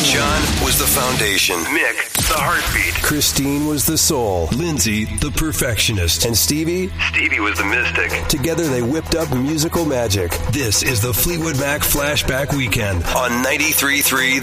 John was the foundation. Mick, the heartbeat. Christine was the soul. Lindsay, the perfectionist. And Stevie was the mystic. Together they whipped up musical magic. This is the Fleetwood Mac Flashback Weekend on 93.3